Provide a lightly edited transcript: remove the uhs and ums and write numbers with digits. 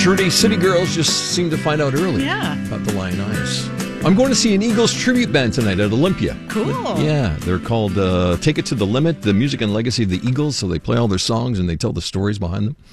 Trudy, City Girls just seemed to find out early about the Lyon Eyes. I'm going to see an Eagles tribute band tonight at Olympia. Cool. Yeah, they're called Take It to the Limit, the music and legacy of the Eagles. So they play all their songs and they tell the stories behind them.